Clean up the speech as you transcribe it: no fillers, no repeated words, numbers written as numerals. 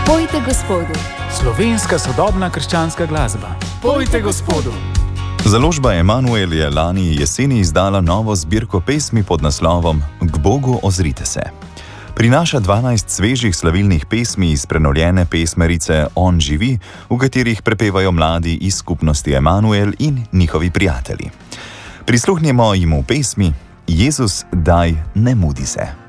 Pojte Gospodu. Slovenska sodobna krščanska glasba. Pojte Gospodu. Založba Emanuel je lani jeseni izdala novo zbirko pesmi pod naslovom K Bogu ozrite se. Prinaša 12 svežih slavilnih pesmi iz prenovljene pesmerice On živi, v katerih prepevajo mladi iz skupnosti Emanuel in njihovi prijatelji. Prisluhnimo jim v pesmi Jezus, daj, ne mudi se.